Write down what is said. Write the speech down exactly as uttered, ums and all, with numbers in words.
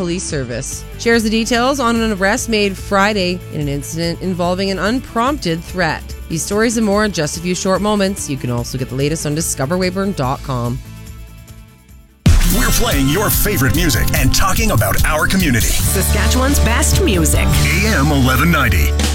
Police Service shares the details on an arrest made Friday in an incident involving an unprompted threat. These stories and more in just a few short moments. You can also get the latest on discover weyburn dot com. We're playing your favorite music and talking about our community. Saskatchewan's best music. A M eleven ninety.